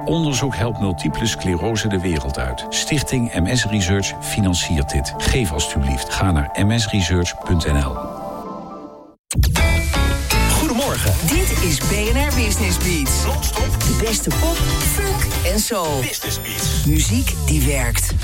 Onderzoek helpt multiple sclerose de wereld uit. Stichting MS Research financiert dit. Geef alstublieft. Ga naar msresearch.nl. Goedemorgen. Dit is BNR Business Beats. Non-stop. De beste pop, funk en soul. Business Beats. Muziek die werkt.